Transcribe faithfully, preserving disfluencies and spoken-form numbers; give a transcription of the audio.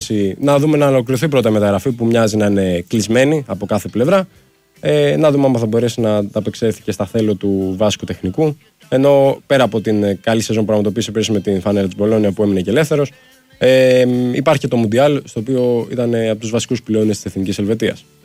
μπορέσει να δούμε να ολοκληρωθεί πρώτα η μεταγραφή που μοιάζει να είναι κλεισμένη από κάθε πλευρά. Ε, να δούμε αν θα μπορέσει να ανταπεξέλθει και στα θέλω του βάσκου τεχνικού. Ενώ πέρα από την καλή σεζόν που πραγματοποίησε πέρυσι με την φανέλα της Μπολόνια που έμεινε και ελεύθερος, ε, υπάρχει και το Μουντιάλ, στο οποίο ήταν από τους βασικούς πυλώνες της Εθνικής Ελβετίας.